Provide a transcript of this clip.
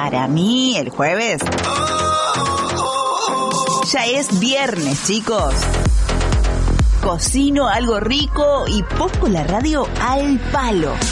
para mí el jueves ya es viernes, chicos. Cocino algo rico y pongo la radio al palo.